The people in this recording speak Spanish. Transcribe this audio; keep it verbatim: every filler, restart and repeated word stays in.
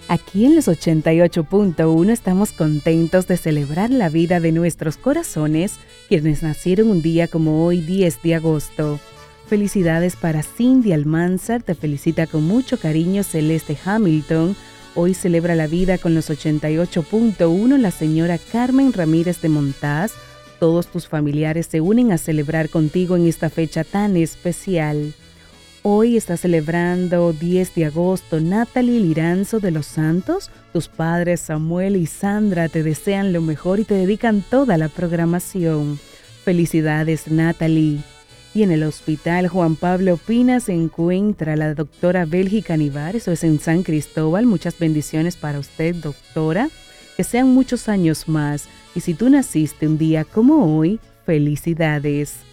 Aquí en los ochenta y ocho punto uno estamos contentos de celebrar la vida de nuestros corazones, quienes nacieron un día como hoy, diez de agosto. Felicidades para Cindy Almanzar, te felicita con mucho cariño Celeste Hamilton. Hoy celebra la vida con los ochenta y ocho punto uno la señora Carmen Ramírez de Montaz. Todos tus familiares se unen a celebrar contigo en esta fecha tan especial. Hoy está celebrando diez de agosto Natalie Liranzo de los Santos. Tus padres Samuel y Sandra te desean lo mejor y te dedican toda la programación. Felicidades, Natalie. Y en el Hospital Juan Pablo Pina se encuentra la doctora Bélgica Nivar, eso es en San Cristóbal. Muchas bendiciones para usted, doctora. Que sean muchos años más. Y si tú naciste un día como hoy, felicidades.